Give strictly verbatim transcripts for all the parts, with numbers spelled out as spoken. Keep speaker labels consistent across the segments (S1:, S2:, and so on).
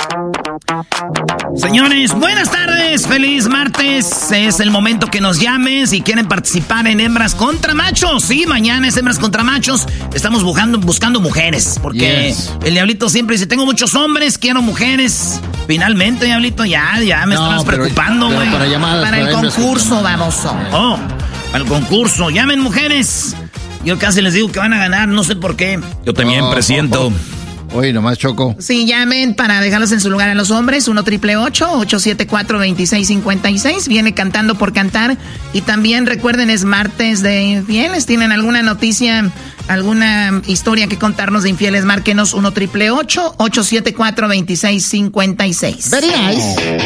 S1: Señores, buenas tardes, feliz martes. Es el momento que nos llamen si quieren participar en Hembras contra Machos. Sí, mañana es Hembras contra Machos. Estamos buscando, buscando mujeres, porque yes. El Diablito siempre dice, tengo muchos hombres, quiero mujeres. Finalmente, Diablito, ya, ya me no, estabas pero, preocupando, güey.
S2: Para, llamadas,
S1: para, para el concurso, baboso. Oh, para el concurso. Llamen, mujeres. Yo casi les digo que van a ganar, no sé por qué.
S3: Yo también oh, presiento.
S2: Oh, oh. Oye, nomás Choco.
S4: Sí, llamen para dejarlos en su lugar a los hombres. uno triple ocho, ocho siete cuatro, dos seis cinco seis. Viene Cantando por Cantar. Y también recuerden, es martes de infieles. ¿Tienen alguna noticia, alguna historia que contarnos de infieles? Márquenos uno triple ocho, ocho siete cuatro, dos seis cinco seis.
S2: Very nice.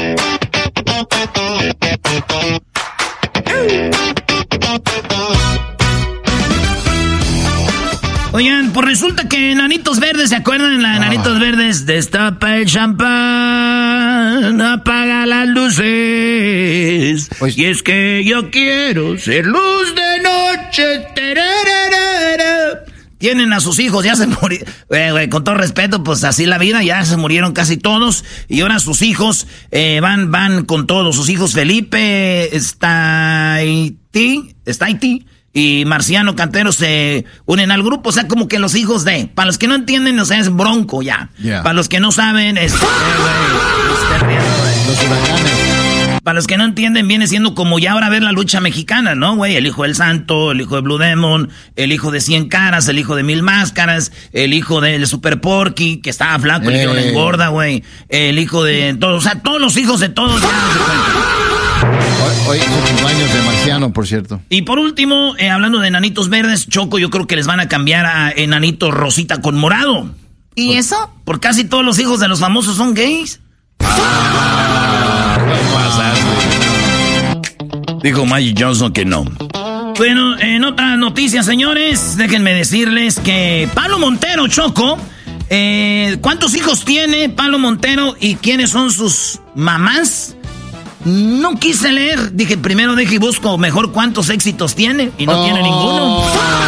S1: Oigan, pues resulta que Enanitos Verdes, ¿se acuerdan de la Enanitos ah. Verdes? Destapa el champán, apaga las luces. Pues, y es que yo quiero ser luz de noche. Tararara. Tienen a sus hijos, ya se murieron. Eh, güey, con todo respeto, pues así la vida, ya se murieron casi todos. Y ahora sus hijos eh, van, van con todos. Sus hijos Felipe, Staiti, Staiti y Marciano Cantero se unen al grupo, o sea, como que los hijos de... Para los que no entienden, o sea, es Bronco ya. Yeah. Para los que no saben, es... Eh, güey, los huracanes. Para los que no entienden, viene siendo como ya ahora ver la lucha mexicana, ¿no, güey? El hijo del Santo, el hijo de Blue Demon, el hijo de Cien Caras, el hijo de Mil Máscaras, el hijo del Super Porky, que estaba flaco, el hijo le engorda, güey. El hijo de todos, o sea, todos los hijos de todos ya se cuentan.
S2: Hoy son cumpleaños de Marciano, por cierto.
S1: Y por último, eh, hablando de Enanitos Verdes, Choco, yo creo que les van a cambiar a Enanito Rosita con morado.
S4: ¿Y
S1: por,
S4: eso?
S1: Por casi todos los hijos de los famosos son gays.
S3: Ah, dijo Magic Johnson que no.
S1: Bueno, en otras noticias, señores, déjenme decirles que Palo Montero, Choco, eh, ¿cuántos hijos tiene Palo Montero y quiénes son sus mamás? No quise leer, dije primero deje y busco mejor cuántos éxitos tiene y no oh. tiene ninguno.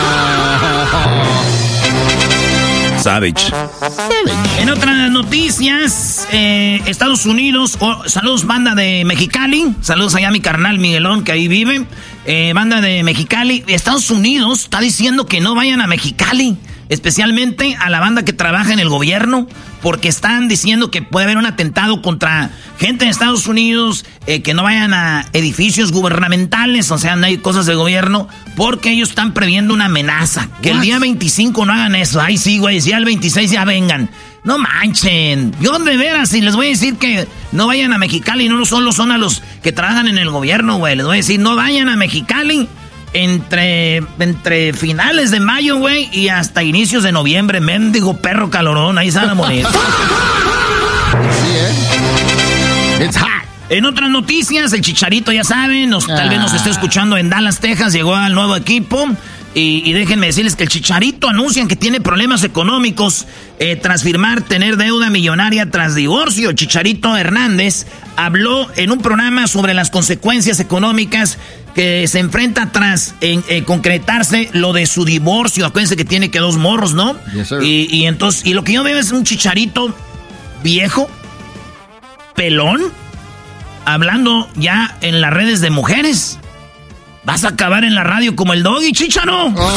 S3: Savage.
S1: En otras noticias, eh, Estados Unidos, oh, saludos banda de Mexicali, saludos allá a mi carnal Miguelón que ahí vive, eh, banda de Mexicali. Estados Unidos está diciendo que no vayan a Mexicali, especialmente a la banda que trabaja en el gobierno, porque están diciendo que puede haber un atentado contra gente de Estados Unidos, eh, que no vayan a edificios gubernamentales, o sea, no hay cosas de gobierno, porque ellos están previendo una amenaza. Que What? El día veinticinco no hagan eso. Ay, sí, güey, ya el veintiséis ya vengan. No manchen. Yo de veras, y les voy a decir que no vayan a Mexicali, no solo son a los que trabajan en el gobierno, güey. Les voy a decir, no vayan a Mexicali entre, entre finales de mayo, güey, y hasta inicios de noviembre. Mendigo perro calorón, ahí se van a morir.
S2: Sí, ¿eh?
S1: It's hot. En otras noticias, el Chicharito, ya saben, nos, ah. tal vez nos esté escuchando en Dallas, Texas, llegó al nuevo equipo. Y, y déjenme decirles que el Chicharito anuncian que tiene problemas económicos eh, tras firmar tener deuda millonaria tras divorcio. Chicharito Hernández habló en un programa sobre las consecuencias económicas que se enfrenta tras en, eh, concretarse lo de su divorcio. Acuérdense que tiene que dos morros, ¿no?
S2: Yes, sir.
S1: Y, y entonces, y lo que yo veo es un Chicharito viejo, pelón, hablando ya en las redes de mujeres. Vas a acabar en la radio como el Doggy, Chicharo. Oh.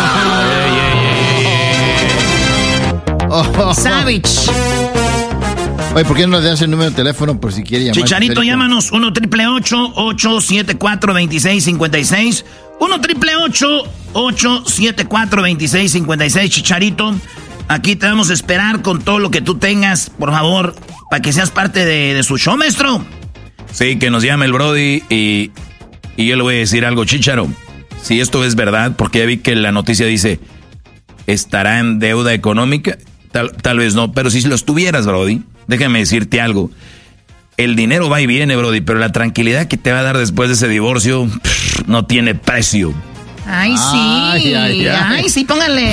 S2: Oh.
S4: Savage.
S2: Oye, ¿por qué no le das el número de teléfono por si quiere llamar?
S1: Chicharito, llámanos uno triple ocho, ocho siete cuatro, dos seis cinco seis. uno triple ocho, ocho siete cuatro, dos seis cinco seis. Chicharito, aquí te vamos a esperar con todo lo que tú tengas, por favor, para que seas parte de, de su show, maestro.
S3: Sí, que nos llame el Brody y... Y yo le voy a decir algo, Chícharo. Si esto es verdad, porque ya vi que la noticia dice, ¿estará en deuda económica? Tal, tal vez no, pero si lo estuvieras, Brody, déjame decirte algo. El dinero va y viene, Brody, pero la tranquilidad que te va a dar después de ese divorcio pff, no tiene precio.
S4: Ay, sí. Ay, ay, ay. Ay, sí, pónganle.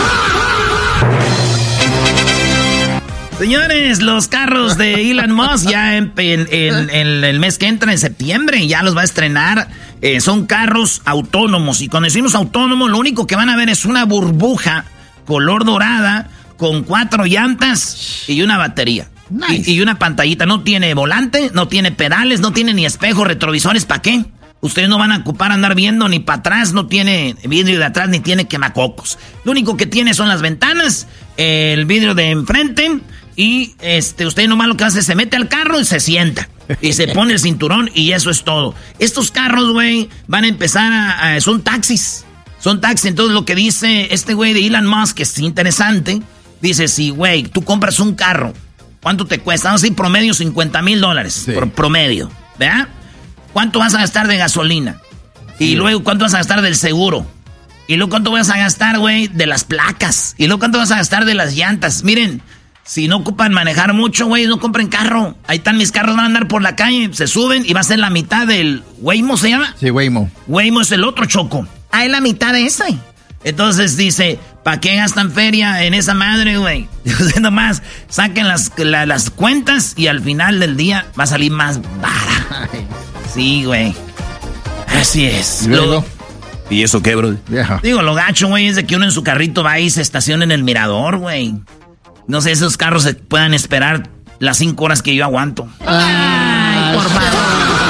S1: Señores, los carros de Elon Musk ya en, en, en, en el mes que entra, en septiembre, ya los va a estrenar. Eh, son carros autónomos. Y cuando decimos autónomos, lo único que van a ver es una burbuja color dorada con cuatro llantas y una batería. Nice. Y, y una pantallita. No tiene volante, no tiene pedales, no tiene ni espejos retrovisores. ¿Para qué? Ustedes no van a ocupar andar viendo ni para atrás, no tiene vidrio de atrás, ni tiene quemacocos. Lo único que tiene son las ventanas, el vidrio de enfrente y este, usted nomás lo que hace es se mete al carro y se sienta. Y se pone el cinturón y eso es todo. Estos carros, güey, van a empezar a, a... Son taxis. Son taxis. Entonces lo que dice este güey de Elon Musk, que es interesante, dice, si, güey, tú compras un carro, ¿cuánto te cuesta? Vamos a decir promedio cincuenta mil dólares. Sí. Por promedio, ¿verdad? ¿Cuánto vas a gastar de gasolina? Sí. Y luego, ¿cuánto vas a gastar del seguro? Y luego, ¿cuánto vas a gastar, güey, de las placas? Y luego, ¿cuánto vas a gastar de las llantas? Miren... Si no ocupan manejar mucho, güey, no compren carro. Ahí están mis carros, van a andar por la calle, se suben y va a ser la mitad del... ¿Waymo se llama?
S2: Sí, Waymo.
S1: Waymo es el otro Choco.
S4: Ah, es la mitad de ese.
S1: Entonces dice, ¿para qué gastan feria en esa madre, güey? Nomás saquen las, la, las cuentas y al final del día va a salir más vara. Sí, güey. Así es.
S2: ¿Y luego?
S3: ¿Y eso qué, bro?
S2: Yeah.
S1: Digo, lo gacho, güey, es de que uno en su carrito va y se estaciona en el mirador, güey. No sé, esos carros se puedan esperar las cinco horas que yo aguanto.
S4: Ay, por favor.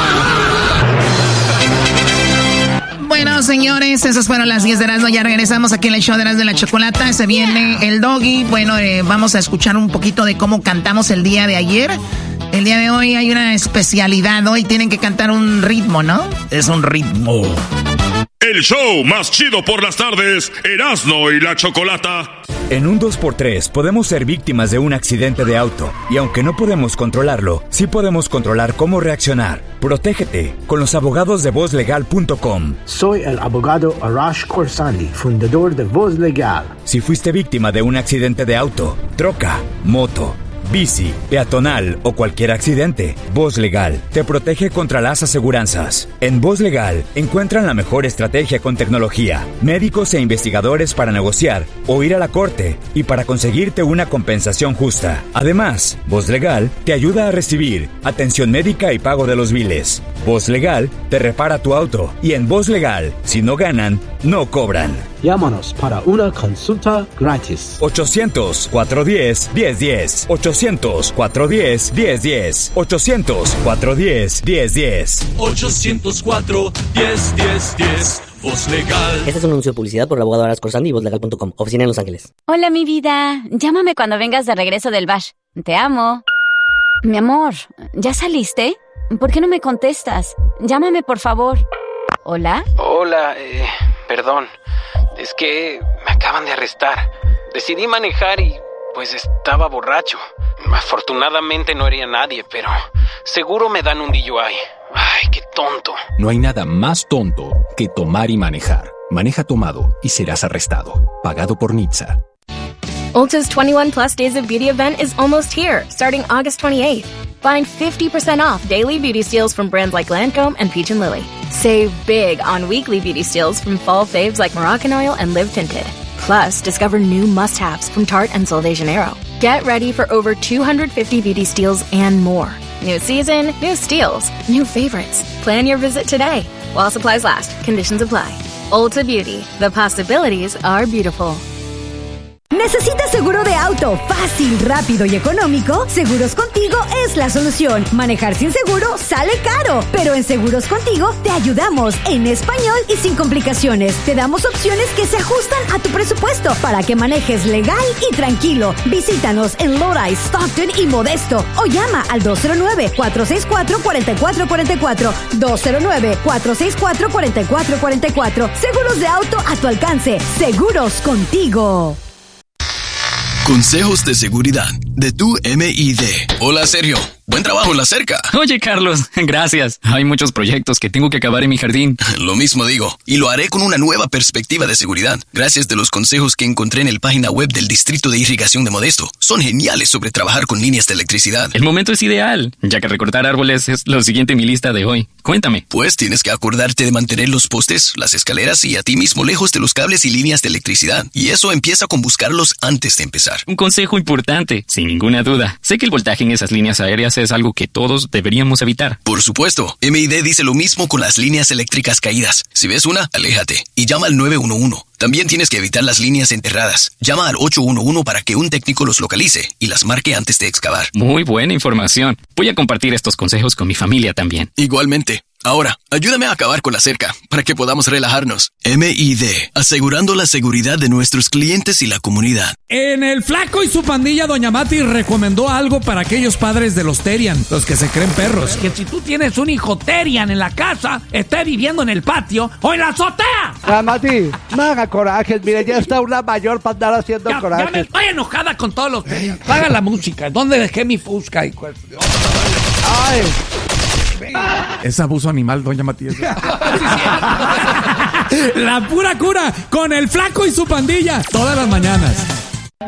S4: Bueno, señores, esas fueron las diez de Erasmo. Ya regresamos aquí en el show de Erasmo de la Chocolata. Se viene el Doggy. Bueno, eh, vamos a escuchar un poquito de cómo cantamos el día de ayer. El día de hoy hay una especialidad. Hoy tienen que cantar un ritmo, ¿no?
S1: Es un ritmo.
S5: El show más chido por las tardes, Erasmo y la Chocolata.
S6: En un dos por tres podemos ser víctimas de un accidente de auto y aunque no podemos controlarlo, sí podemos controlar cómo reaccionar. Protégete con los abogados de voz legal punto com.
S7: Soy el abogado Arash Khorsandi, fundador de Voz Legal.
S6: Si fuiste víctima de un accidente de auto, troca, moto, bici, peatonal o cualquier accidente, Voz Legal te protege contra las aseguranzas. En Voz Legal encuentran la mejor estrategia con tecnología, médicos e investigadores para negociar o ir a la corte y para conseguirte una compensación justa. Además, Voz Legal te ayuda a recibir atención médica y pago de los biles. Voz Legal te repara tu auto y en Voz Legal, si no ganan, no cobran.
S7: Llámanos para una consulta gratis.
S6: ochocientos, cuatrocientos diez, diez diez. ochocientos, cuatrocientos diez, diez diez. ochocientos, cuatrocientos diez, diez diez.
S8: ochocientos cuatro, diez, diez, diez. Voz Legal.
S9: Este es un anuncio de publicidad por el abogado Arash Khorsandi y voz legal punto com. Oficina en Los Ángeles.
S10: Hola, mi vida. Llámame cuando vengas de regreso del bash. Te amo. Mi amor, ¿ya saliste? ¿Por qué no me contestas? Llámame, por favor. ¿Hola?
S11: Hola, eh, perdón. Es que me acaban de arrestar. Decidí manejar y pues estaba borracho. Afortunadamente no hería a nadie, pero seguro me dan un D U I. Ay, qué tonto.
S12: No hay nada más tonto que tomar y manejar. Maneja tomado y serás arrestado. Pagado por N H T S A.
S13: Ulta's twenty-one plus days of beauty event is almost here, starting August twenty-eighth. Find fifty percent off daily beauty steals from brands like Lancome and Peach and Lily. Save big on weekly beauty steals from fall faves like Moroccan Oil and Live Tinted. Plus, discover new must-haves from Tarte and Sol de Janeiro. Get ready for over two hundred fifty beauty steals and more. New season, new steals, new favorites. Plan your visit today. While supplies last, conditions apply. Ulta Beauty, the possibilities are beautiful.
S14: ¿Necesitas seguro de auto fácil, rápido y económico? Seguros Contigo es la solución. Manejar sin seguro sale caro, pero en Seguros Contigo te ayudamos en español y sin complicaciones. Te damos opciones que se ajustan a tu presupuesto para que manejes legal y tranquilo. Visítanos en Lodi, Stockton y Modesto o llama al dos cero nueve, cuatro seis cuatro, cuatro cuatro cuatro cuatro, dos cero nueve, cuatro seis cuatro, cuatro cuatro cuatro cuatro. Seguros de auto a tu alcance. Seguros Contigo.
S15: Consejos de seguridad de tu M I D. Hola, Sergio. Buen trabajo en la cerca.
S16: Oye, Carlos, gracias. Hay muchos proyectos que tengo que acabar en mi jardín.
S15: Lo mismo digo. Y lo haré con una nueva perspectiva de seguridad. Gracias de los consejos que encontré en la página web del Distrito de Irrigación de Modesto. Son geniales sobre trabajar con líneas de electricidad.
S16: El momento es ideal, ya que recortar árboles es lo siguiente en mi lista de hoy. Cuéntame.
S15: Pues tienes que acordarte de mantener los postes, las escaleras y a ti mismo lejos de los cables y líneas de electricidad. Y eso empieza con buscarlos antes de empezar.
S16: Un consejo importante. Sin ninguna duda. Sé que el voltaje en esas líneas aéreas es algo que todos deberíamos evitar.
S15: Por supuesto. M I D dice lo mismo con las líneas eléctricas caídas. Si ves una, aléjate y llama al nueve uno uno. También tienes que evitar las líneas enterradas. Llama al ocho uno uno para que un técnico los localice y las marque antes de excavar.
S16: Muy buena información. Voy a compartir estos consejos con mi familia también.
S15: Igualmente. Ahora, ayúdame a acabar con la cerca para que podamos relajarnos. M I D, asegurando la seguridad de nuestros clientes y la comunidad.
S17: En El Flaco y su pandilla, Doña Mati recomendó algo para aquellos padres de los Terian, los que se creen perros.
S18: Que si tú tienes un hijo Terian en la casa, esté viviendo en el patio o en la azotea.
S19: Ah, Mati, no haga corajes, mire, ya está una mayor para andar haciendo
S18: ya,
S19: corajes.
S18: Ya me estoy enojada con todos los Terian. Paga la música, ¿dónde dejé mi fusca? Y...
S19: Ay...
S17: Es abuso animal, Doña Matías. La pura cura con El Flaco y su pandilla todas las mañanas.